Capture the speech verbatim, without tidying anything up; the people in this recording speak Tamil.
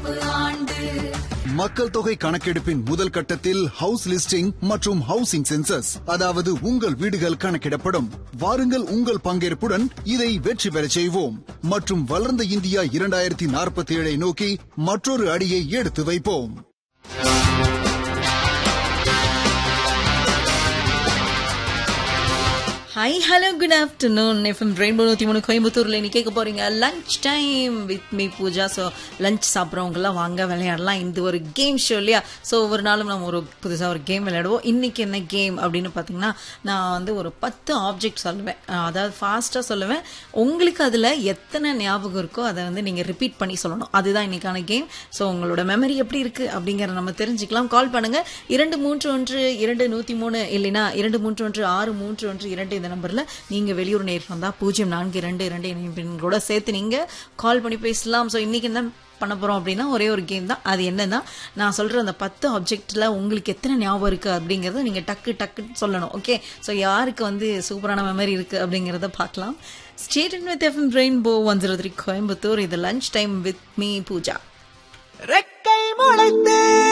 மக்கள் தொகை கணக்கெடுப்பின் முதல் கட்டத்தில் ஹவுஸ் லிஸ்டிங் மற்றும் ஹவுசிங் சென்சஸ், அதாவது உங்கள் வீடுகள் கணக்கிடப்படும். வாருங்கள், உங்கள் பங்கேற்புடன் இதை வெற்றி பெறச் செய்வோம் மற்றும் வளர்ந்த இந்தியா இரண்டாயிரத்தி நாற்பத்தி ஏழை நோக்கி மற்றொரு அடியை எடுத்து வைப்போம். Hi, hello, good afternoon. FM rainbow நூற்றி மூணு கோயம்புத்தூர்ல நீ கேட்க போறீங்க lunch time with me Pooja. So lunch சாப்பிட்றவங்கலாம் வாங்க விளையாடலாம். இது ஒரு கேம் ஷோ இல்லையா? ஸோ ஒவ்வொரு நாளும் நம்ம ஒரு புதுசாக ஒரு கேம் விளையாடுவோம். இன்னைக்கு என்ன கேம் அப்படின்னு பார்த்தீங்கன்னா, நான் வந்து ஒரு பத்து ஆப்ஜெக்ட் சொல்லுவேன். அதாவது ஃபாஸ்ட்டாக சொல்லுவேன். உங்களுக்கு அதில் எத்தனை ஞாபகம் இருக்கோ அதை வந்து நீங்கள் ரிப்பீட் பண்ணி சொல்லணும். அதுதான் இன்னைக்கான கேம். ஸோ உங்களோட மெமரி எப்படி இருக்கு அப்படிங்கிறத நம்ம தெரிஞ்சுக்கலாம். கால் பண்ணுங்க இரண்டு மூன்று ஒன்று இரண்டு நூற்றி மூணு இல்லைன்னா இரண்டு மூன்று ஒன்று ஆறு மூன்று ஒன்று இரண்டு இந்த நம்பர்ல நீங்க வெளியூர் நேரம் வந்தா பூஜ்ஜியம் நான்கு இரண்டு இரண்டு இணைப்பினோட சேர்த்து நீங்க கால் பண்ணி பேசலாம். ஸோ இன்னைக்கு என்ன பண்ண போறோம் அப்படின்னா, ஒரே ஒரு கேம் தான். அது என்னன்னா, நான் சொல்ற அந்த பத்து ஆப்ஜெக்ட்ல உங்களுக்கு எத்தனை ஞாபகம் இருக்கு அப்படிங்கறத நீங்க டக்கு டக்கு சொல்லணும். ஓகே, ஸோ யாருக்கு வந்து சூப்பரான மெமரி இருக்கு அப்படிங்கறத பார்க்கலாம். State with FM rainbow one zero three Coimbatore. இது lunch time with me Pooja. ரெக்கை முளைத்தே